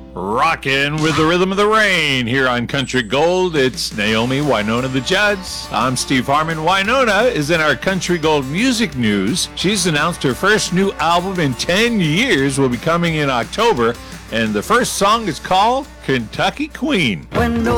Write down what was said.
Rockin' with the rhythm of the rain here on Country Gold. It's Naomi Wynona the Judds. I'm Steve Harmon. Wynona is in our Country Gold music news. She's announced her first new album in 10 years will be coming in October, and the first song is called Kentucky Queen. When